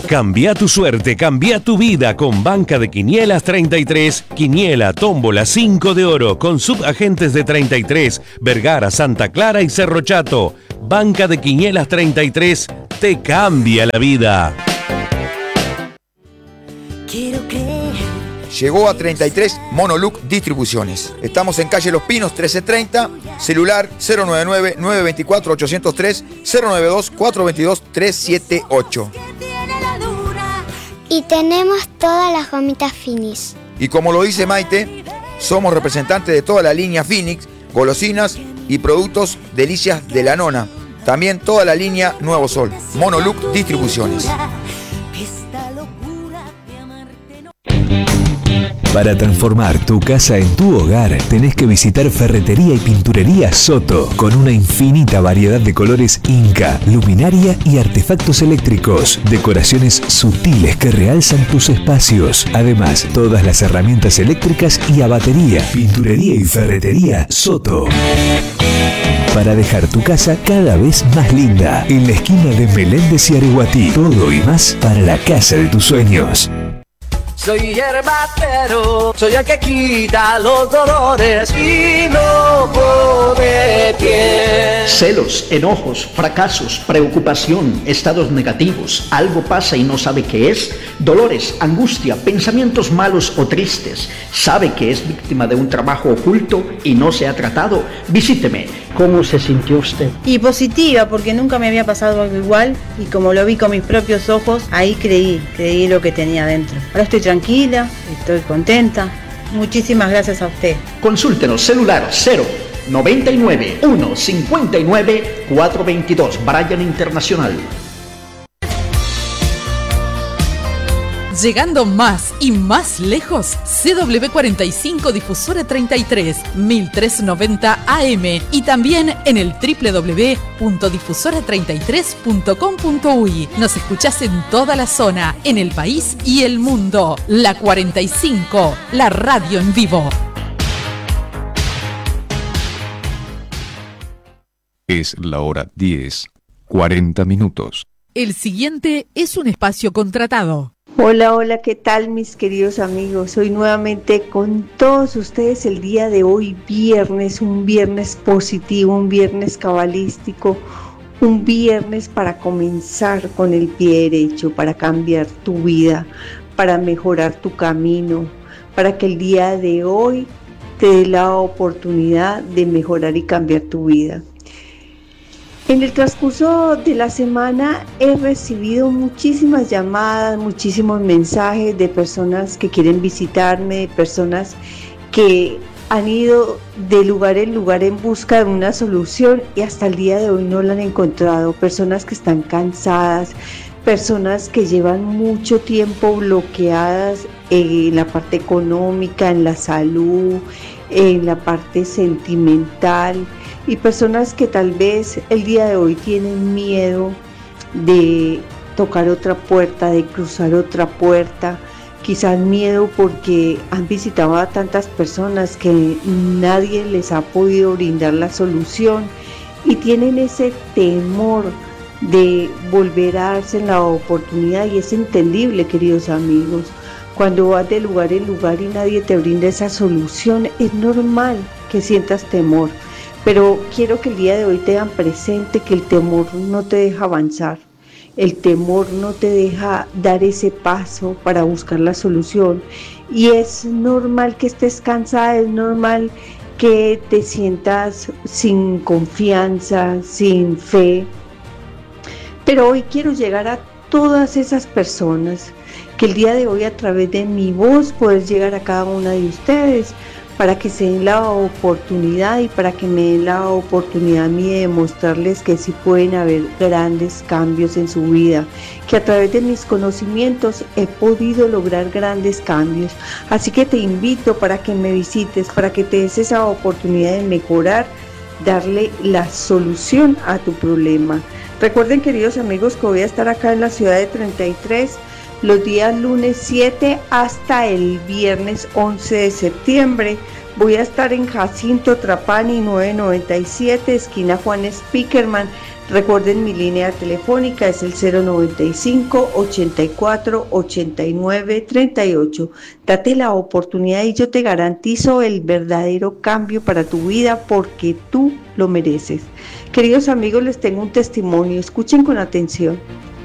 Cambia tu suerte, cambia tu vida con Banca de Quinielas 33, Quiniela, Tómbola, 5 de oro, con subagentes de 33, Vergara, Santa Clara y Cerro Chato. Banca de Quinielas 33 te cambia la vida. Quiero creer. Llegó a 33 Monoluc Distribuciones. Estamos en calle Los Pinos 1330, celular 099-924-803, 092-422-378. Y tenemos todas las gomitas Finis. Y como lo dice Maite, somos representantes de toda la línea Phoenix, golosinas y productos Delicias de la Nona. También toda la línea Nuevo Sol. Monoluc Distribuciones. Para transformar tu casa en tu hogar, tenés que visitar Ferretería y Pinturería Soto, con una infinita variedad de colores Inca, luminaria y artefactos eléctricos, decoraciones sutiles que realzan tus espacios. Además, todas las herramientas eléctricas y a batería. Pinturería y Ferretería Soto. Para dejar tu casa cada vez más linda, en la esquina de Meléndez y Areguatí. Todo y más para la casa de tus sueños. Soy herbatero, soy el que quita los dolores y no pone pie. Celos, enojos, fracasos, preocupación, estados negativos, algo pasa y no sabe qué es, dolores, angustia, pensamientos malos o tristes, sabe que es víctima de un trabajo oculto y no se ha tratado. Visíteme. ¿Cómo se sintió usted? Y positiva, porque nunca me había pasado algo igual y como lo vi con mis propios ojos, ahí creí lo que tenía dentro. Ahora estoy tranquila, estoy contenta. Muchísimas gracias a usted. Consúltenos, celular 099 159 422, Bryan Internacional. Llegando más y más lejos, CW45 Difusora 33, 1390 AM y también en el www.difusora33.com.uy. Nos escuchás en toda la zona, en el país y el mundo. La 45, la radio en vivo. Es la hora 10, 40 minutos. El siguiente es un espacio contratado. Hola, ¿qué tal mis queridos amigos? Hoy nuevamente con todos ustedes el día de hoy, viernes, un viernes positivo, un viernes cabalístico, un viernes para comenzar con el pie derecho, para cambiar tu vida, para mejorar tu camino, para que el día de hoy te dé la oportunidad de mejorar y cambiar tu vida. En el transcurso de la semana he recibido muchísimas llamadas, muchísimos mensajes de personas que quieren visitarme, de personas que han ido de lugar en lugar en busca de una solución y hasta el día de hoy no la han encontrado. Personas que están cansadas, personas que llevan mucho tiempo bloqueadas en la parte económica, en la salud, en la parte sentimental. Y personas que tal vez el día de hoy tienen miedo de tocar otra puerta, de cruzar otra puerta, quizás miedo porque han visitado a tantas personas que nadie les ha podido brindar la solución y tienen ese temor de volver a darse la oportunidad y es entendible, queridos amigos. Cuando vas de lugar en lugar y nadie te brinda esa solución, es normal que sientas temor. Pero quiero que el día de hoy tengan presente que el temor no te deja avanzar, el temor no te deja dar ese paso para buscar la solución y es normal que estés cansada, es normal que te sientas sin confianza, sin fe, pero hoy quiero llegar a todas esas personas, que el día de hoy a través de mi voz poder llegar a cada una de ustedes, para que se den la oportunidad y para que me den la oportunidad a mí de demostrarles que sí pueden haber grandes cambios en su vida, que a través de mis conocimientos he podido lograr grandes cambios. Así que te invito para que me visites, para que te des esa oportunidad de mejorar, darle la solución a tu problema. Recuerden, queridos amigos, que voy a estar acá en la ciudad de 33 los días lunes 7 hasta el viernes 11 de septiembre. Voy a estar en Jacinto Trapani 997, esquina Juan Spickerman. Recuerden, mi línea telefónica es el 095 84 89 38. Date la oportunidad y yo te garantizo el verdadero cambio para tu vida porque tú lo mereces. Queridos amigos, les tengo un testimonio. Escuchen con atención.